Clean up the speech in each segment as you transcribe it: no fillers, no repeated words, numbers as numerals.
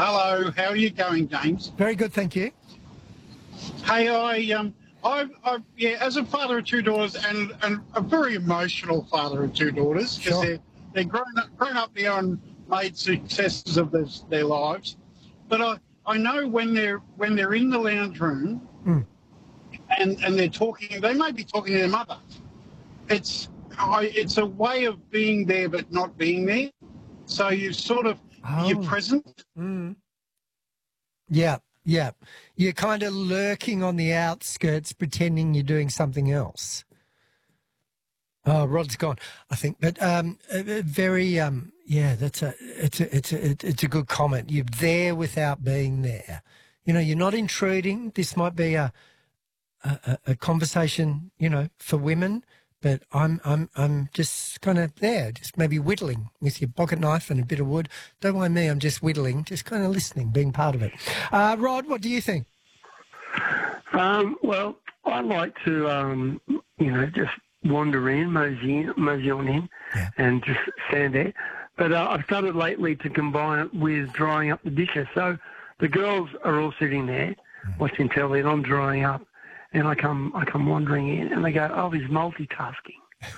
Hello, how are you going, James? Very good, thank you. Hey, as a father of two daughters and a very emotional father of two daughters, because Sure. they're grown up now and made successes of their lives. But I know when they're in the lounge room and they're talking, they may be talking to their mother. It's a way of being there but not being there. So you're present. Yeah. You're kind of lurking on the outskirts, pretending you're doing something else. Oh, Rod's gone, I think. But it's a good comment. You're there without being there. You know, you're not intruding. This might be a conversation, for women. But I'm just kind of there, just maybe whittling with your pocket knife and a bit of wood. Don't mind me, I'm just whittling, just kind of listening, being part of it. Rod, what do you think? Well, I like to, just wander in, mosey on in, and just stand there. But I've started lately to combine it with drying up the dishes. So the girls are all sitting there watching telly, and I'm drying up. And I come wandering in, and they go, "Oh, he's multitasking."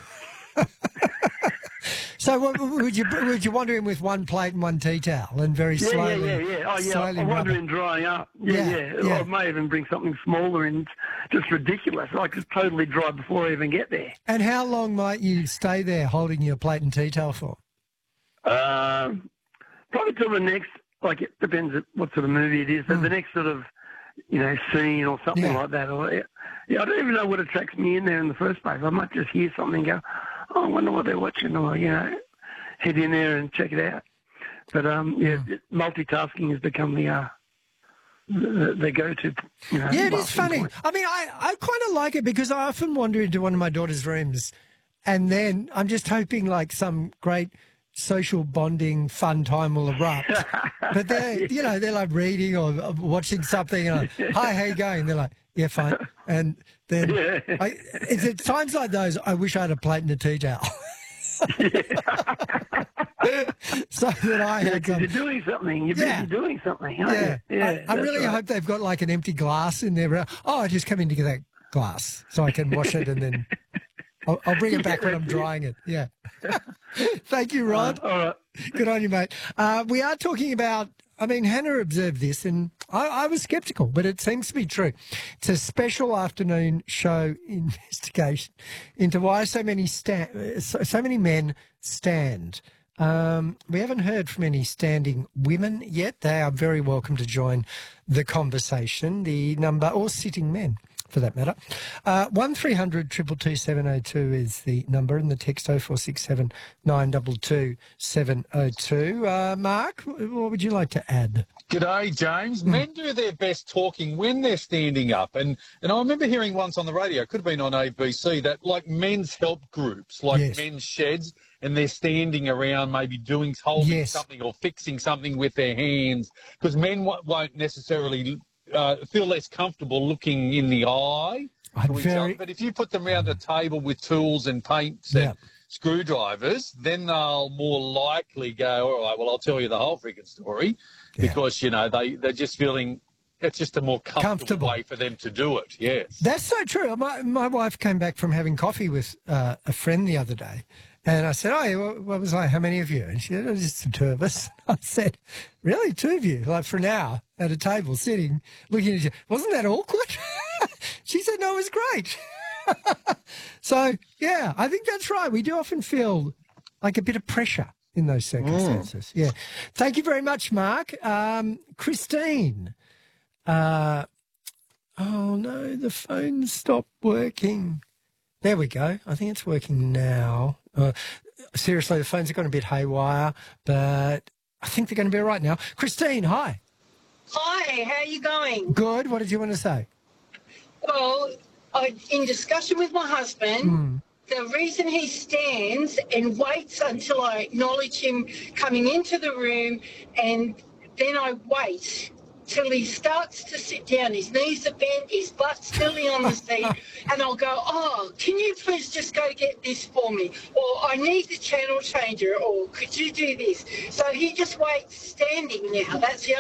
So, would you wander in with one plate and one tea towel, and very slowly? Yeah. Oh, yeah. I wander in drying up. Yeah. I may even bring something smaller in. It's just ridiculous. I could totally dry before I even get there. And how long might you stay there holding your plate and tea towel for? Probably till the next. Like, it depends what sort of movie it is. But the next sort of, scene or something like that. Or, I don't even know what attracts me in there in the first place. I might just hear something and go, "Oh, I wonder what they're watching," or, head in there and check it out. But, multitasking has become the go-to, Yeah, it is funny. Point. I mean, I kind of like it because I often wander into one of my daughter's rooms and then I'm just hoping like some great social bonding fun time will erupt. But they're like reading or watching something and "Hi, how you going?" They're like, "Yeah, fine." And then it's at times like those I wish I had a plate and a tea towel. So that I had you're doing something. You're busy doing something. I really hope they've got like an empty glass in there. Oh, I just come in to get that glass so I can wash it and then I'll bring it back when I'm drying it. Yeah. Thank you, Rod. All right. Good on you, mate. We are talking about, Hannah observed this and I was sceptical, but it seems to be true. It's a special afternoon show investigation into why so many men stand. We haven't heard from any standing women yet. They are very welcome to join the conversation. The number, or sitting men, for that matter. 1300 222 702 is the number, and the text 0467 922 702. Mark, what would you like to add? G'day, James. Men do their best talking when they're standing up. And I remember hearing once on the radio, it could have been on ABC, that like men's help groups, like men's sheds, and they're standing around maybe holding something or fixing something with their hands, because men won't necessarily feel less comfortable looking in the eye to each other. But if you put them around a table with tools and paints and screwdrivers, then they'll more likely go, "All right, well, I'll tell you the whole freaking story," because, they're just feeling it's just a more comfortable way for them to do it, yes. That's so true. My wife came back from having coffee with a friend the other day, and I said, "Oh, what was I? How many of you?" And she said, "Oh, just the two of us." I said, "Really, two of you? Like for an hour at a table sitting, looking at you? Wasn't that awkward?" She said, "No, it was great." So, yeah, I think that's right. We do often feel like a bit of pressure in those circumstances. Yeah. Thank you very much, Mark. Christine. Oh, no, the phone stopped working. There we go. I think it's working now. Seriously, the phones are going a bit haywire, but I think they're going to be all right now. Christine, hi. Hi, how are you going? Good. What did you want to say? Well, in discussion with my husband, the reason he stands and waits until I acknowledge him coming into the room, and then I wait till he starts to sit down. His knees are bent, his butt's still on the seat, and I'll go, "Oh, can you please just go get this for me?" Or, "I need the channel changer," or, "Could you do this?" So he just waits standing now. That's the